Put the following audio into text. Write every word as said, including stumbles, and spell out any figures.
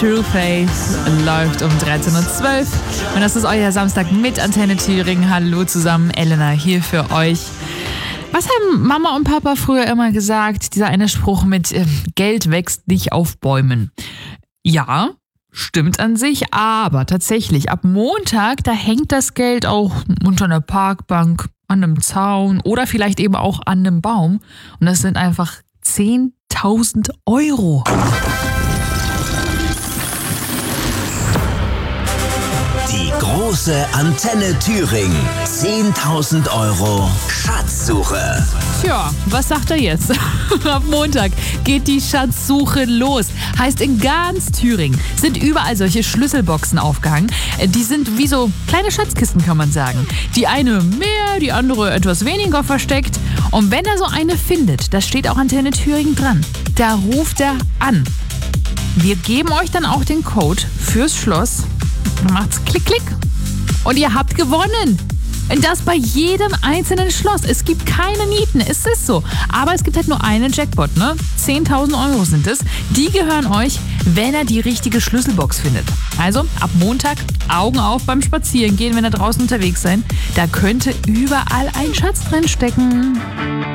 Trueface läuft um dreizehn Uhr zwölf und das ist euer Samstag mit Antenne Thüringen. Hallo zusammen, Elena hier für euch. Was haben Mama und Papa früher immer gesagt? Dieser eine Spruch mit äh, Geld wächst nicht auf Bäumen. Ja, stimmt an sich, aber tatsächlich ab Montag, da hängt das Geld auch unter einer Parkbank, an einem Zaun oder vielleicht eben auch an einem Baum. Und das sind einfach zehntausend Euro. Die große Antenne Thüringen. zehntausend Euro Schatzsuche. Tja, was sagt er jetzt? Ab Montag geht die Schatzsuche los. Heißt, in ganz Thüringen sind überall solche Schlüsselboxen aufgehangen. Die sind wie so kleine Schatzkisten, kann man sagen. Die eine mehr, die andere etwas weniger versteckt. Und wenn er so eine findet, da steht auch Antenne Thüringen dran, da ruft er an. Wir geben euch dann auch den Code fürs Schloss. Dann macht's klick, klick und ihr habt gewonnen. Und das bei jedem einzelnen Schloss. Es gibt keine Nieten, es ist so. Aber es gibt halt nur einen Jackpot, ne? zehntausend Euro sind es. Die gehören euch, wenn er die richtige Schlüsselbox findet. Also ab Montag Augen auf beim Spazierengehen, wenn ihr draußen unterwegs seid. Da könnte überall ein Schatz drin stecken.